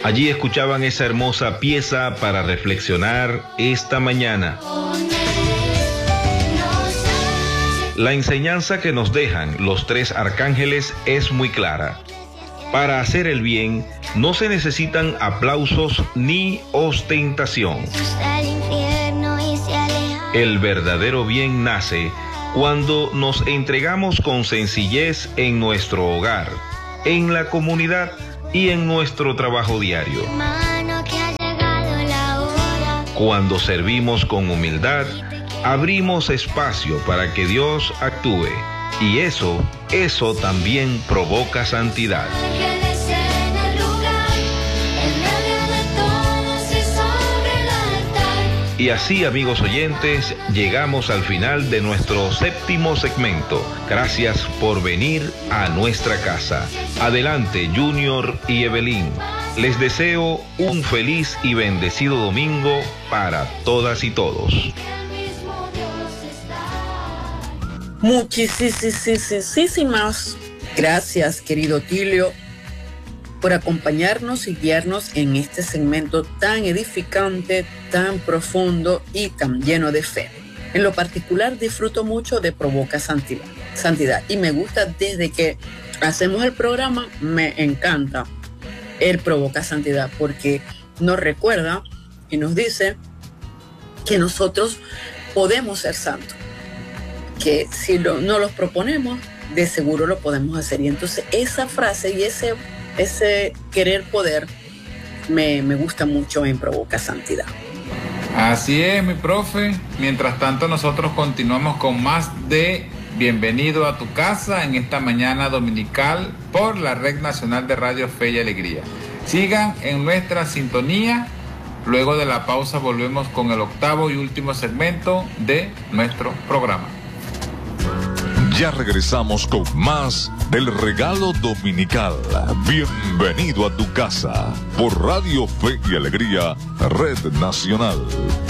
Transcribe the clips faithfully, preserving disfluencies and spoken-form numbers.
Allí escuchaban esa hermosa pieza para reflexionar esta mañana. La enseñanza que nos dejan los tres arcángeles es muy clara. Para hacer el bien no se necesitan aplausos ni ostentación. El verdadero bien nace cuando nos entregamos con sencillez en nuestro hogar, en la comunidad y en nuestro trabajo diario. Cuando servimos con humildad, abrimos espacio para que Dios actúe, y eso, eso también provoca santidad. Y así, amigos oyentes, llegamos al final de nuestro séptimo segmento. Gracias por venir a nuestra casa. Adelante, Junior y Evelyn. Les deseo un feliz y bendecido domingo para todas y todos. Muchísimas gracias, querido Tilio, por acompañarnos y guiarnos en este segmento tan edificante, tan profundo y tan lleno de fe. En lo particular, disfruto mucho de Provoca Santidad, Santidad y me gusta desde que hacemos el programa, me encanta el Provoca Santidad, porque nos recuerda y nos dice que nosotros podemos ser santos, que si lo, no los proponemos, de seguro lo podemos hacer. Y entonces esa frase y ese, ese querer poder me, me gusta mucho en Provoca Santidad. Así es, mi profe. Mientras tanto, nosotros continuamos con más de Bienvenido a tu casa en esta mañana dominical por la Red Nacional de Radio Fe y Alegría. Sigan en nuestra sintonía. Luego de la pausa volvemos con el octavo y último segmento de nuestro programa. Ya regresamos con más del regalo dominical. Bienvenido a tu casa por Radio Fe y Alegría, Red Nacional.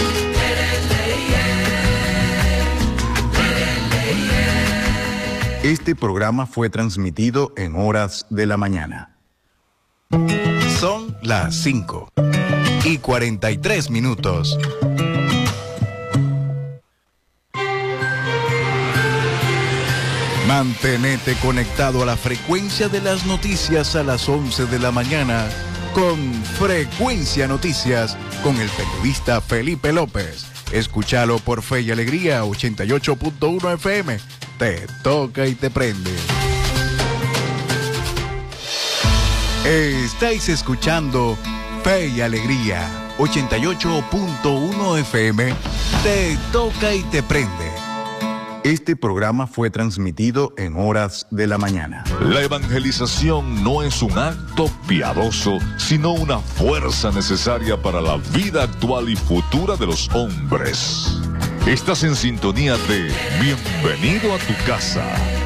Este programa fue transmitido en horas de la mañana. Son las cinco y cuarenta y tres minutos. Mantenete conectado a la frecuencia de las noticias a las once de la mañana con Frecuencia Noticias con el periodista Felipe López. Escúchalo por Fe y Alegría ochenta y ocho punto uno F M. Te toca y te prende. Estáis escuchando Fe y Alegría ochenta y ocho punto uno F M. Te toca y te prende. Este programa fue transmitido en horas de la mañana. La evangelización no es un acto piadoso, sino una fuerza necesaria para la vida actual y futura de los hombres. Estás en sintonía de Bienvenido a tu casa.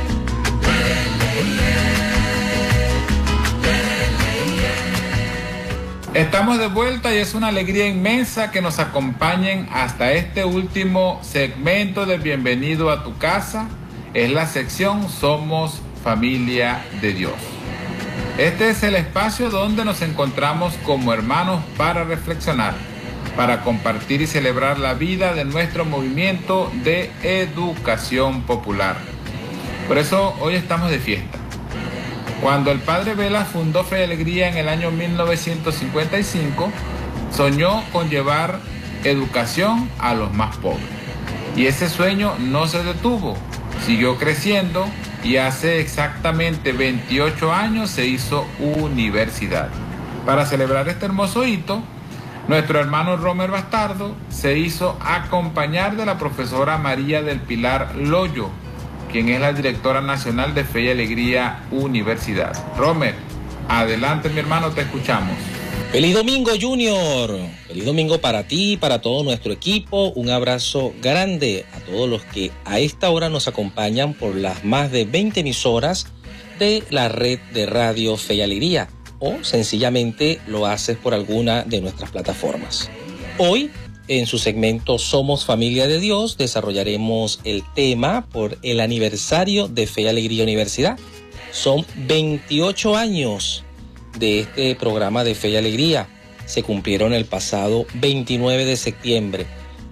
Estamos de vuelta y es una alegría inmensa que nos acompañen hasta este último segmento de Bienvenido a tu casa. Es la sección Somos Familia de Dios. Este es el espacio donde nos encontramos como hermanos para reflexionar, para compartir y celebrar la vida de nuestro movimiento de educación popular. Por eso hoy estamos de fiesta. Cuando el padre Vela fundó Fe y Alegría en el año mil novecientos cincuenta y cinco, soñó con llevar educación a los más pobres. Y ese sueño no se detuvo, siguió creciendo y hace exactamente veintiocho años se hizo universidad. Para celebrar este hermoso hito, nuestro hermano Romer Bastardo se hizo acompañar de la profesora María del Pilar Loyo, quien es la directora nacional de Fe y Alegría Universidad. Romer, adelante mi hermano, te escuchamos. Feliz domingo, Junior. Feliz domingo para ti, para todo nuestro equipo. Un abrazo grande a todos los que a esta hora nos acompañan por las más de veinte emisoras de la red de Radio Fe y Alegría, o sencillamente lo haces por alguna de nuestras plataformas. Hoy, en su segmento Somos Familia de Dios, desarrollaremos el tema por el aniversario de Fe y Alegría Universidad. Son veintiocho años de este programa de Fe y Alegría. Se cumplieron el pasado veintinueve de septiembre.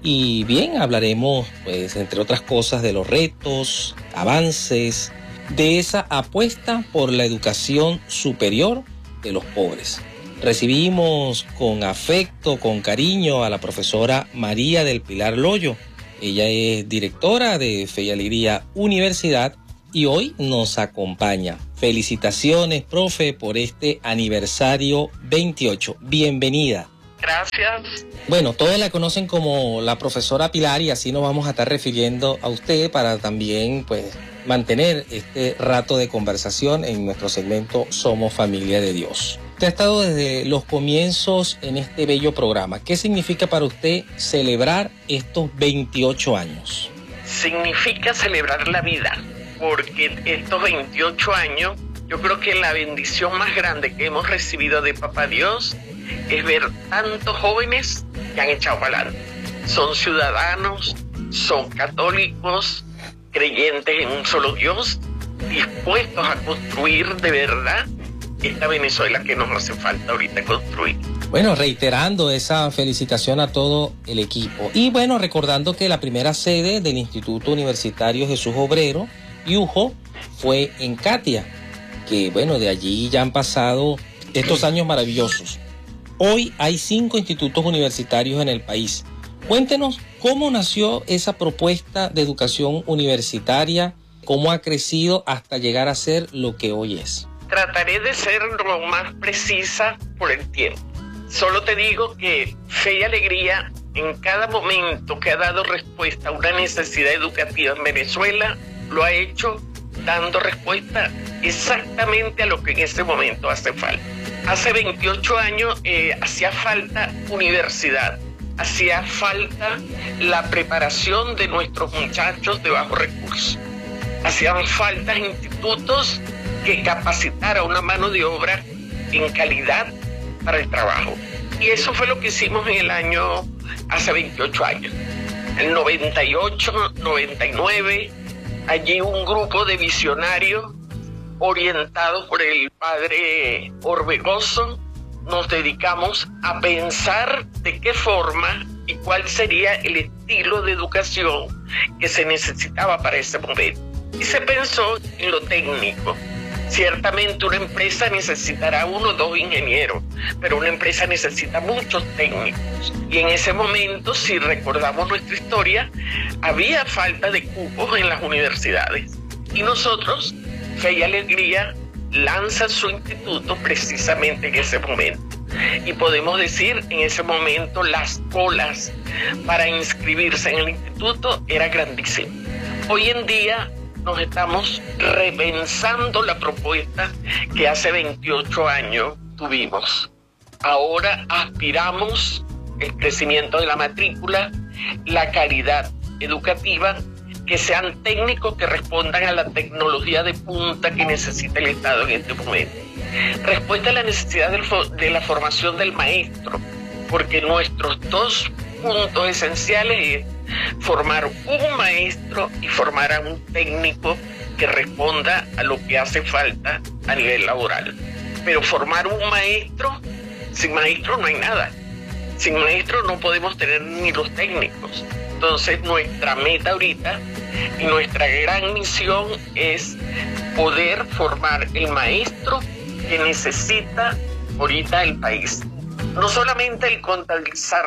Y bien, hablaremos, pues, entre otras cosas, de los retos, avances, de esa apuesta por la educación superior de los pobres. Recibimos con afecto, con cariño a la profesora María del Pilar Loyo. Ella es directora de Fe y Alegría Universidad y hoy nos acompaña. Felicitaciones, profe, por este aniversario veintiocho. Bienvenida. Gracias. Bueno, todos la conocen como la profesora Pilar y así nos vamos a estar refiriendo a usted para también, pues, mantener este rato de conversación en nuestro segmento Somos Familia de Dios. Usted ha estado desde los comienzos en este bello programa. ¿Qué significa para usted celebrar estos veintiocho años? Significa celebrar la vida, porque estos veintiocho años, yo creo que la bendición más grande que hemos recibido de Papá Dios es ver tantos jóvenes que han echado para adelante. Son ciudadanos, son católicos, creyentes en un solo Dios, dispuestos a construir de verdad esta Venezuela que nos hace falta ahorita construir. Bueno, reiterando esa felicitación a todo el equipo. Y bueno, recordando que la primera sede del Instituto Universitario Jesús Obrero, I U J O, fue en Catia, que bueno, de allí ya han pasado estos años maravillosos. Hoy hay cinco institutos universitarios en el país. Cuéntenos cómo nació esa propuesta de educación universitaria, cómo ha crecido hasta llegar a ser lo que hoy es. Trataré de ser lo más precisa por el tiempo. Solo te digo que Fe y Alegría, en cada momento que ha dado respuesta a una necesidad educativa en Venezuela, lo ha hecho dando respuesta exactamente a lo que en ese momento hace falta. Hace veintiocho años eh, hacía falta universidad, hacía falta la preparación de nuestros muchachos de bajos recursos, hacían falta institutos que capacitara una mano de obra en calidad para el trabajo. Y eso fue lo que hicimos en el año, hace veintiocho años. En noventa y ocho, noventa y nueve, allí un grupo de visionarios orientados por el padre Orbegoso, nos dedicamos a pensar de qué forma y cuál sería el estilo de educación que se necesitaba para ese momento. Y se pensó en lo técnico. Ciertamente una empresa necesitará uno o dos ingenieros, pero una empresa necesita muchos técnicos. Y en ese momento, si recordamos nuestra historia, había falta de cupos en las universidades. Y nosotros, Fe y Alegría, lanza su instituto precisamente en ese momento. Y podemos decir, en ese momento, las colas para inscribirse en el instituto era grandísimas. Hoy en día, nos estamos repensando la propuesta que hace veintiocho años tuvimos. Ahora aspiramos el crecimiento de la matrícula, la calidad educativa, que sean técnicos que respondan a la tecnología de punta que necesita el Estado en este momento. Respuesta a la necesidad del, de la formación del maestro, porque nuestros dos puntos esenciales es formar un maestro y formar a un técnico que responda a lo que hace falta a nivel laboral. Pero formar un maestro, sin maestro no hay nada. Sin maestro no podemos tener ni los técnicos. Entonces nuestra meta ahorita y nuestra gran misión es poder formar el maestro que necesita ahorita el país. No solamente el contabilizar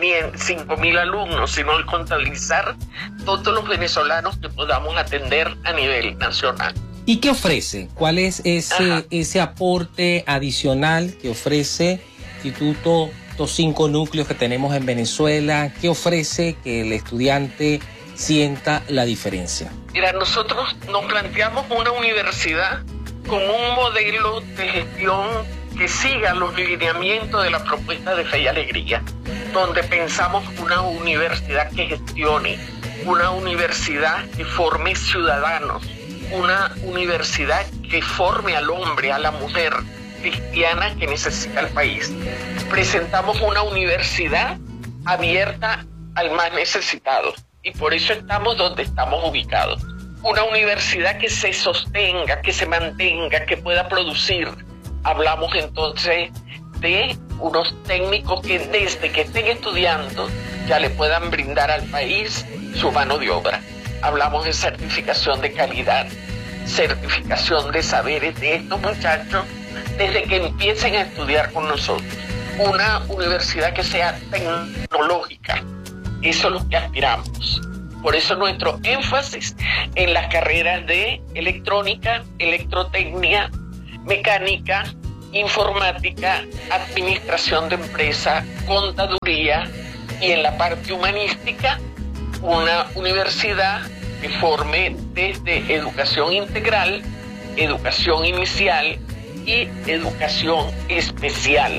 cinco mil alumnos, sino el contabilizar todos los venezolanos que podamos atender a nivel nacional. ¿Y qué ofrece? ¿Cuál es ese, ese aporte adicional que ofrece Instituto, estos cinco núcleos que tenemos en Venezuela? ¿Qué ofrece que el estudiante sienta la diferencia? Mira, nosotros nos planteamos una universidad con un modelo de gestión que siga los lineamientos de la propuesta de Fe y Alegría, donde pensamos una universidad que gestione, una universidad que forme ciudadanos, una universidad que forme al hombre, a la mujer cristiana que necesita el país. Presentamos una universidad abierta al más necesitado y por eso estamos donde estamos ubicados. Una universidad que se sostenga, que se mantenga, que pueda producir Hablamos entonces de unos técnicos que desde que estén estudiando ya le puedan brindar al país su mano de obra. Hablamos de certificación de calidad, certificación de saberes de estos muchachos desde que empiecen a estudiar con nosotros. Una universidad que sea tecnológica, eso es lo que aspiramos. Por eso nuestro énfasis en las carreras de electrónica, electrotecnia, mecánica, informática, administración de empresa, contaduría y en la parte humanística, una universidad que forme desde educación integral, educación inicial y educación especial.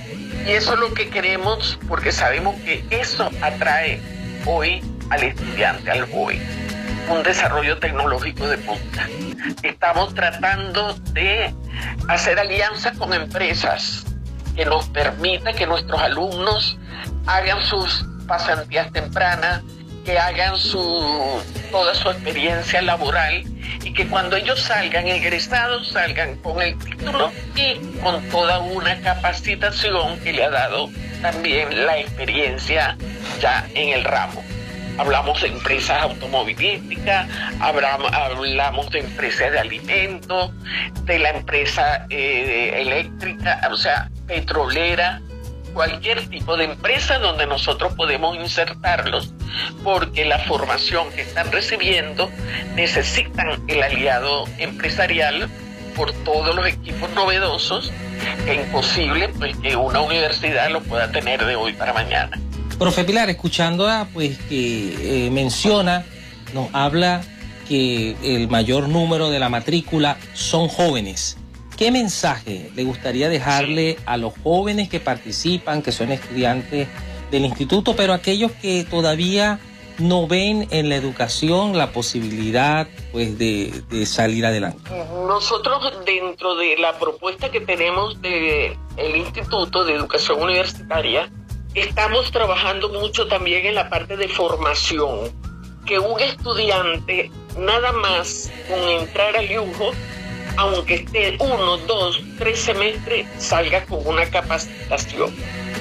Y eso es lo que queremos porque sabemos que eso atrae hoy al estudiante, al joven. Un desarrollo tecnológico de punta. Estamos tratando de hacer alianzas con empresas que nos permitan que nuestros alumnos hagan sus pasantías tempranas, que hagan su, toda su experiencia laboral y que cuando ellos salgan egresados salgan con el título y con toda una capacitación que le ha dado también la experiencia ya en el ramo. Hablamos de empresas automovilísticas, hablamos, hablamos de empresas de alimentos, de la empresa eh, eléctrica, o sea, petrolera, cualquier tipo de empresa donde nosotros podemos insertarlos, porque la formación que están recibiendo necesitan el aliado empresarial por todos los equipos novedosos, que es imposible pues, que una universidad lo pueda tener de hoy para mañana. Profe Pilar, escuchándola, pues que eh, menciona, nos habla que el mayor número de la matrícula son jóvenes. ¿Qué mensaje le gustaría dejarle a los jóvenes que participan, que son estudiantes del instituto, pero aquellos que todavía no ven en la educación la posibilidad pues, de, de salir adelante? Nosotros, dentro de la propuesta que tenemos del Instituto de Educación Universitaria, estamos trabajando mucho también en la parte de formación, que un estudiante nada más con entrar al lujo, aunque esté uno, dos, tres semestres, salga con una capacitación,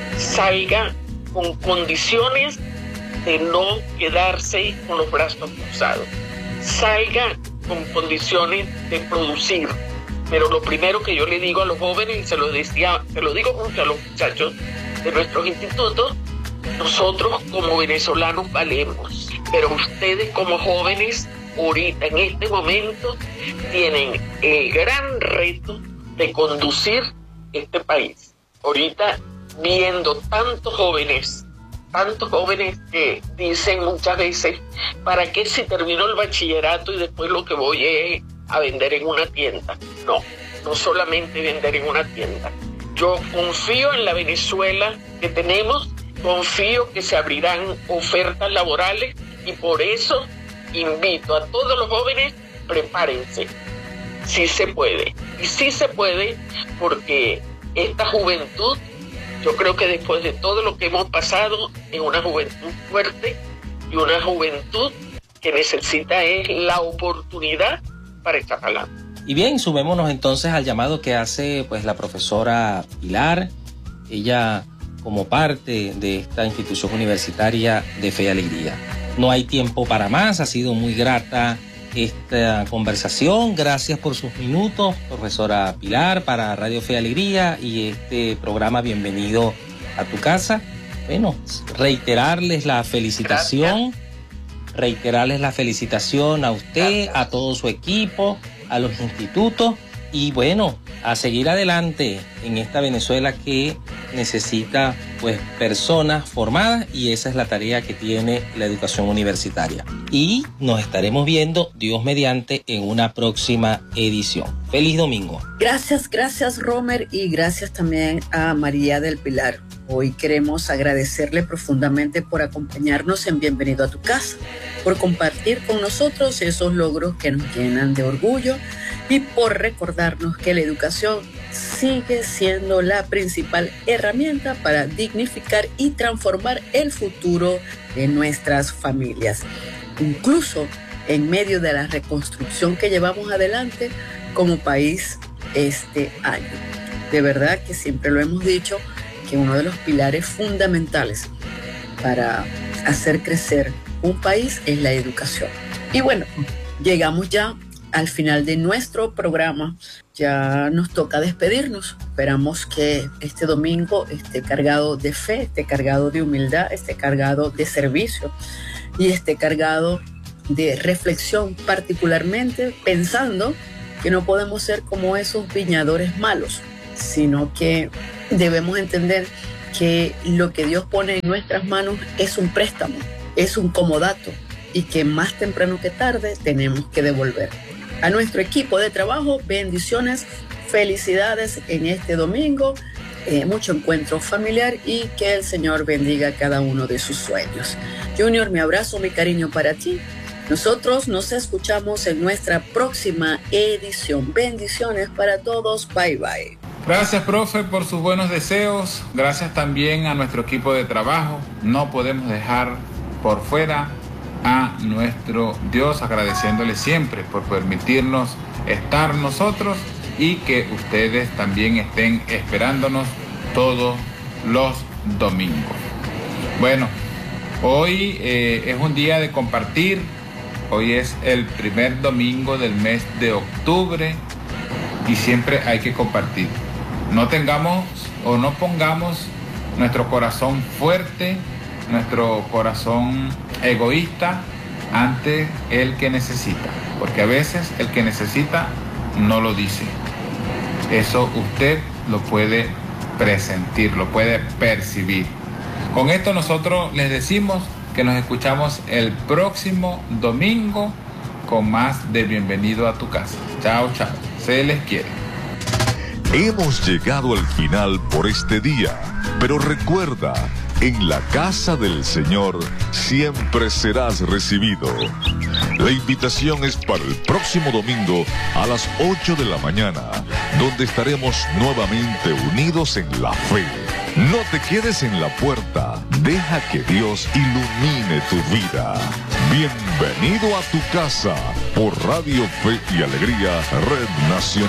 salga con condiciones de no quedarse con los brazos cruzados, salga con condiciones de producir. Pero lo primero que yo le digo a los jóvenes, y se lo decía, se lo digo mucho a los muchachos de nuestros institutos, nosotros como venezolanos valemos, pero ustedes como jóvenes ahorita en este momento tienen el gran reto de conducir este país. Ahorita viendo tantos jóvenes, tantos jóvenes que dicen muchas veces, ¿para qué si termino el bachillerato y después lo que voy es a vender en una tienda? No, no solamente vender en una tienda. Yo confío en la Venezuela que tenemos, confío que se abrirán ofertas laborales y por eso invito a todos los jóvenes, prepárense, sí se puede. Y sí se puede porque esta juventud, yo creo que después de todo lo que hemos pasado, es una juventud fuerte y una juventud que necesita es la oportunidad para echar adelante. Y bien, sumémonos entonces al llamado que hace pues la profesora Pilar, ella como parte de esta institución universitaria de Fe y Alegría. No hay tiempo para más, ha sido muy grata esta conversación. Gracias por sus minutos, profesora Pilar, para Radio Fe y Alegría y este programa Bienvenido a tu Casa. Bueno, reiterarles la felicitación, Gracias. reiterarles la felicitación a usted, Gracias. a todo su equipo, a los institutos y bueno, a seguir adelante en esta Venezuela que necesita pues personas formadas y esa es la tarea que tiene la educación universitaria. Y nos estaremos viendo, Dios mediante, en una próxima edición. Feliz domingo. Gracias, gracias Romer y gracias también a María del Pilar. Hoy queremos agradecerle profundamente por acompañarnos en Bienvenido a tu Casa, por compartir con nosotros esos logros que nos llenan de orgullo y por recordarnos que la educación sigue siendo la principal herramienta para dignificar y transformar el futuro de nuestras familias, incluso en medio de la reconstrucción que llevamos adelante como país este año. De verdad que siempre lo hemos dicho, que uno de los pilares fundamentales para hacer crecer un país es la educación. Y bueno, llegamos ya al final de nuestro programa. Ya nos toca despedirnos. Esperamos que este domingo esté cargado de fe, esté cargado de humildad, esté cargado de servicio y esté cargado de reflexión, particularmente pensando que no podemos ser como esos viñadores malos, sino que debemos entender que lo que Dios pone en nuestras manos es un préstamo, es un comodato, y que más temprano que tarde tenemos que devolver. A nuestro equipo de trabajo, bendiciones, felicidades en este domingo, eh, mucho encuentro familiar y que el Señor bendiga cada uno de sus sueños. Junior, mi abrazo, mi cariño para ti. Nosotros nos escuchamos en nuestra próxima edición. Bendiciones para todos. Bye, bye. Gracias, profe, por sus buenos deseos. Gracias también a nuestro equipo de trabajo. No podemos dejar por fuera a nuestro Dios, agradeciéndole siempre por permitirnos estar nosotros y que ustedes también estén esperándonos todos los domingos. Bueno, hoy eh, es un día de compartir. Hoy es el primer domingo del mes de octubre y siempre hay que compartir. No tengamos o no pongamos nuestro corazón fuerte, nuestro corazón egoísta ante el que necesita, porque a veces el que necesita no lo dice. Eso usted lo puede presentir, lo puede percibir. Con esto nosotros les decimos que nos escuchamos el próximo domingo con más de Bienvenido a tu Casa. Chao, chao. Se les quiere. Hemos llegado al final por este día, pero recuerda, en la casa del Señor siempre serás recibido. La invitación es para el próximo domingo a las ocho de la mañana, donde estaremos nuevamente unidos en la fe. No te quedes en la puerta, deja que Dios ilumine tu vida. Bienvenido a tu casa por Radio Fe y Alegría, Red Nacional.